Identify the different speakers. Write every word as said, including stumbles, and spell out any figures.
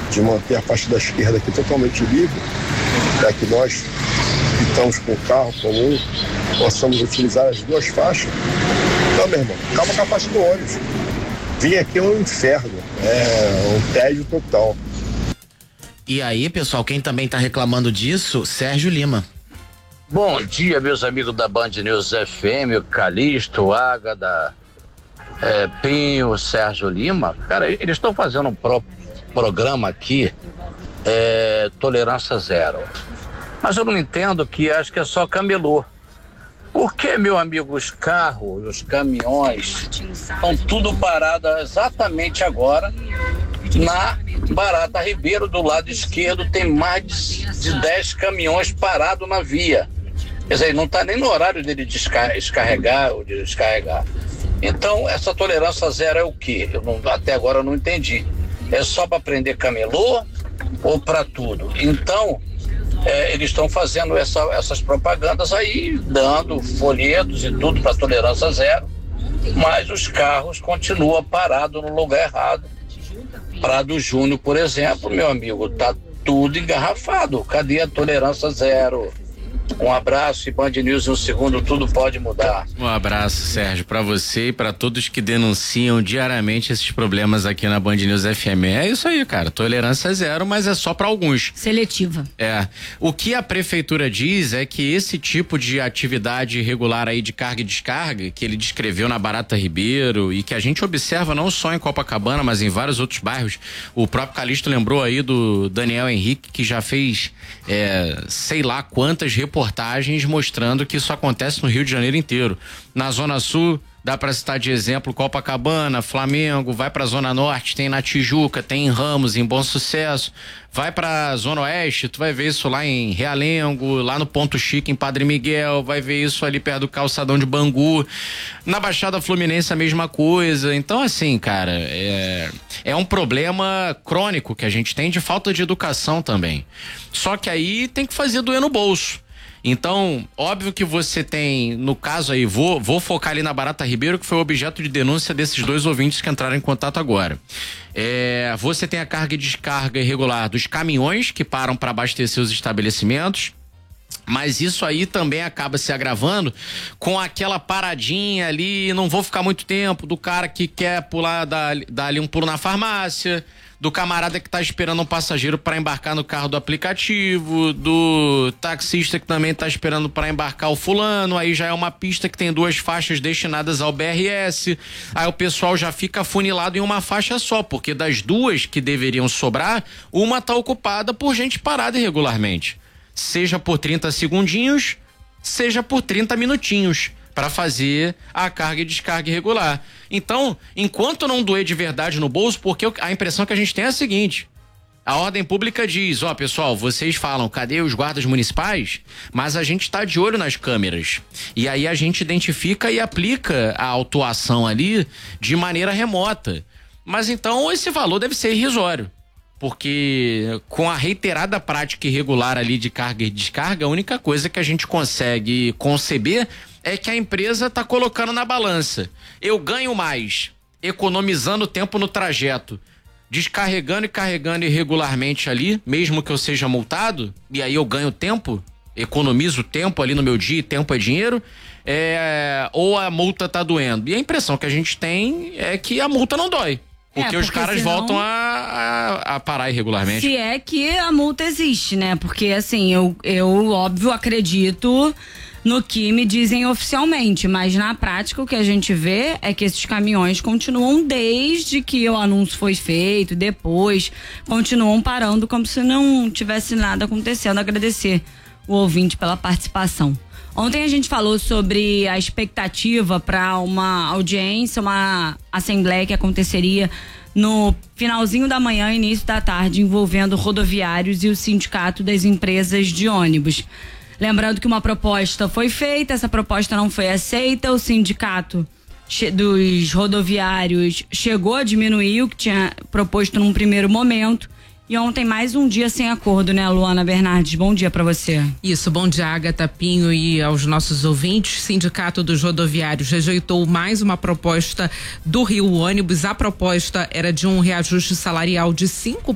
Speaker 1: de manter a faixa da esquerda aqui totalmente livre, para que nós que estamos com o carro comum possamos utilizar as duas faixas. Não, meu irmão, calma com a faixa do ônibus. Vim aqui é um inferno, é um tédio total.
Speaker 2: E aí, pessoal, quem também está reclamando disso, Sérgio Lima.
Speaker 3: Bom dia, meus amigos da Band News F M, o Calixto, Ágada, é, Pinho, Sérgio Lima. Cara, eles estão fazendo um pro, programa aqui, é, Tolerância Zero. Mas eu não entendo, que acho que é só camelô. Por que, meu amigo, os carros, os caminhões estão tudo parados exatamente agora na Barata Ribeiro, do lado esquerdo, tem mais de dez caminhões parados na via. Quer dizer, não está nem no horário dele descarregar ou de descarregar. Então, essa tolerância zero é o quê? Eu não, até agora eu não entendi. É só para prender camelô ou para tudo? Então, é, eles estão fazendo essa, essas propagandas aí, dando folhetos e tudo para tolerância zero, mas os carros continuam parados no lugar errado. Prado Júnior, por exemplo, meu amigo, tá tudo engarrafado. Cadê a tolerância zero? Um abraço e Band News em um segundo, tudo pode mudar.
Speaker 2: Um abraço, Sérgio, para você e para todos que denunciam diariamente esses problemas aqui na Band News F M. É isso aí, cara, tolerância zero, mas é só para alguns.
Speaker 4: Seletiva.
Speaker 2: É. O que a prefeitura diz é que esse tipo de atividade irregular aí de carga e descarga, que ele descreveu na Barata Ribeiro e que a gente observa não só em Copacabana, mas em vários outros bairros. O próprio Calixto lembrou aí do Daniel Henrique, que já fez é, sei lá quantas reportagens reportagens mostrando que isso acontece no Rio de Janeiro inteiro. Na Zona Sul, dá para citar de exemplo Copacabana, Flamengo, vai para a Zona Norte, tem na Tijuca, tem em Ramos, em Bom Sucesso, vai para a Zona Oeste, tu vai ver isso lá em Realengo, lá no Ponto Chique, em Padre Miguel, vai ver isso ali perto do Calçadão de Bangu, na Baixada Fluminense a mesma coisa. Então, assim, cara, é, é um problema crônico que a gente tem de falta de educação também. Só que aí tem que fazer doer no bolso. Então, óbvio que você tem, no caso aí, vou, vou focar ali na Barata Ribeiro, que foi o objeto de denúncia desses dois ouvintes que entraram em contato agora. É, você tem a carga e descarga irregular dos caminhões que param para abastecer os estabelecimentos, mas isso aí também acaba se agravando com aquela paradinha ali, não vou ficar muito tempo, do cara que quer pular, dar, dar ali um pulo na farmácia, do camarada que tá esperando um passageiro para embarcar no carro do aplicativo, do taxista que também tá esperando para embarcar o fulano, aí já é uma pista que tem duas faixas destinadas ao B R S, aí o pessoal já fica afunilado em uma faixa só, porque das duas que deveriam sobrar, uma tá ocupada por gente parada irregularmente, seja por trinta segundinhos, seja por trinta minutinhos, para fazer a carga e descarga irregular. Então, enquanto não doer de verdade no bolso, porque a impressão que a gente tem é a seguinte: a ordem pública diz, ó, pessoal, vocês falam, cadê os guardas municipais? Mas a gente está de olho nas câmeras. E aí a gente identifica e aplica a autuação ali de maneira remota. Mas então esse valor deve ser irrisório. Porque com a reiterada prática irregular ali de carga e descarga, a única coisa que a gente consegue conceber é que a empresa está colocando na balança. Eu ganho mais economizando tempo no trajeto, descarregando e carregando irregularmente ali, mesmo que eu seja multado, e aí eu ganho tempo, economizo tempo ali no meu dia, e tempo é dinheiro, é, ou a multa tá doendo. E a impressão que a gente tem é que a multa não dói. Porque, é, porque os caras senão, voltam a, a, a parar irregularmente.
Speaker 4: Se é que a multa existe, né? Porque, assim, eu, eu, óbvio, acredito no que me dizem oficialmente, mas na prática o que a gente vê é que esses caminhões continuam desde que o anúncio foi feito, depois, continuam parando como se não tivesse nada acontecendo. Agradecer o ouvinte pela participação. Ontem a gente falou sobre a expectativa para uma audiência, uma assembleia que aconteceria no finalzinho da manhã, início da tarde, envolvendo rodoviários e o sindicato das empresas de ônibus. Lembrando que uma proposta foi feita, essa proposta não foi aceita, o sindicato dos rodoviários chegou a diminuir o que tinha proposto num primeiro momento. E ontem mais um dia sem acordo, né, Luana Bernardes? Bom dia para você.
Speaker 5: Isso, bom dia, Agatha, Pinho e aos nossos ouvintes. Sindicato dos Rodoviários rejeitou mais uma proposta do Rio Ônibus. A proposta era de um reajuste salarial de cinco